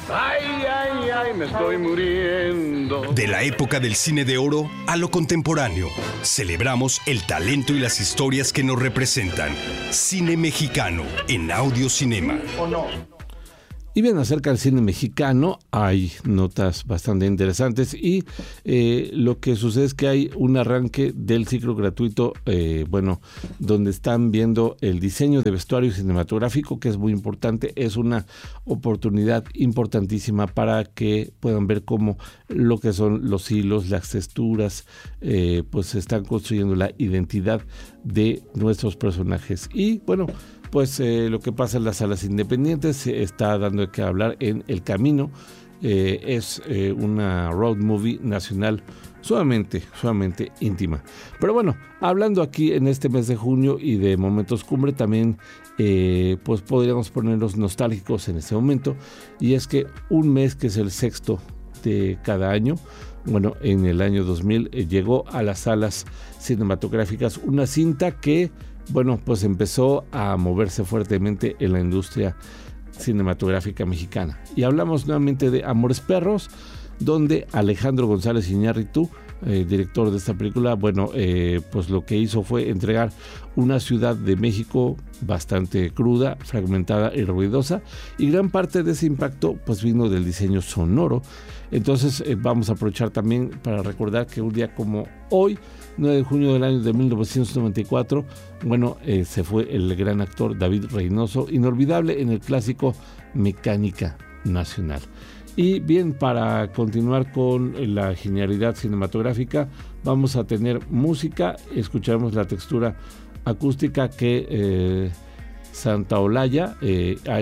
Ay, ay, ay, me estoy muriendo. De la época del cine de oro a lo contemporáneo, celebramos el talento y las historias que nos representan. Cine mexicano en Audio Cinema. ¿O no? Y bien, acerca del cine mexicano hay notas bastante interesantes y lo que sucede es que hay un arranque del ciclo gratuito, donde están viendo el diseño de vestuario cinematográfico, que es muy importante, es una oportunidad importantísima para que puedan ver cómo lo que son los hilos, las texturas, pues están construyendo la identidad de nuestros personajes. Y bueno, pues lo que pasa en las salas independientes se está dando de qué hablar en El Camino. Es una road movie nacional sumamente íntima. Pero bueno, hablando aquí en este mes de junio y de momentos cumbre, también pues podríamos ponernos nostálgicos en este momento. Y es que un mes que es el sexto de cada año, bueno, en el año 2000 llegó a las salas cinematográficas una cinta que, bueno, pues empezó a moverse fuertemente en la industria cinematográfica mexicana. Y hablamos nuevamente de Amores Perros, donde Alejandro González Iñárritu, director de esta película, pues lo que hizo fue entregar una Ciudad de México bastante cruda, fragmentada y ruidosa, y gran parte de ese impacto pues vino del diseño sonoro. Entonces vamos a aprovechar también para recordar que un día como hoy, 9 de junio del año de 1994, se fue el gran actor David Reynoso, inolvidable en el clásico Mecánica Nacional. Y bien, para continuar con la genialidad cinematográfica, vamos a tener música, escucharemos la textura acústica que Santaolalla ha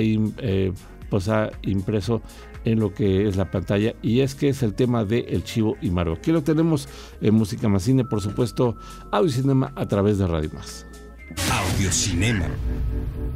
impreso en lo que es la pantalla, y es que es el tema de El Chivo y Maru. Aquí lo tenemos en Música Más Cine, por supuesto, Audio Cinema a través de Radio Más. Audio Cinema.